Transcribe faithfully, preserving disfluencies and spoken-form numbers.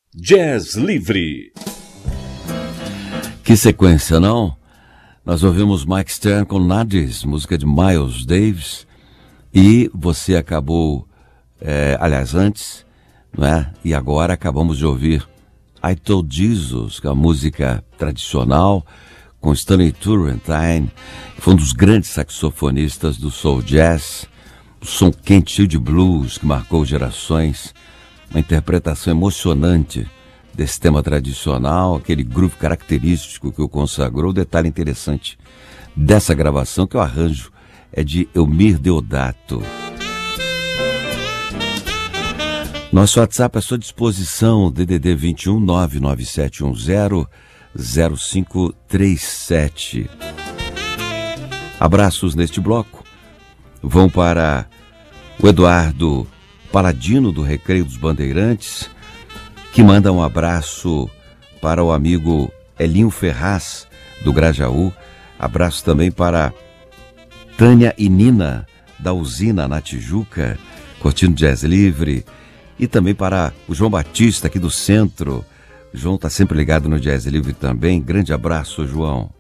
Jazz Livre. Que sequência, não? Nós ouvimos Mike Stern com Nudges, música de Miles Davis, e você acabou, é, aliás, antes, não é? E agora acabamos de ouvir I Told Jesus, que é uma música tradicional, com Stanley Turrentine, que foi um dos grandes saxofonistas do soul jazz, o som quente, cheio de blues, que marcou gerações, uma interpretação emocionante desse tema tradicional, aquele groove característico que o consagrou. O detalhe interessante dessa gravação, que o arranjo é de Elmir Deodato. Nosso WhatsApp à sua disposição, D D D vinte e um, nove nove sete um zero, zero cinco três sete. Abraços neste bloco vão para o Eduardo Paladino, do Recreio dos Bandeirantes, que manda um abraço para o amigo Elinho Ferraz, do Grajaú. Abraço também para Tânia e Nina, da Usina, na Tijuca, curtindo Jazz Livre. E também para o João Batista, aqui do centro. O João está sempre ligado no Jazz Livre também. Grande abraço, João.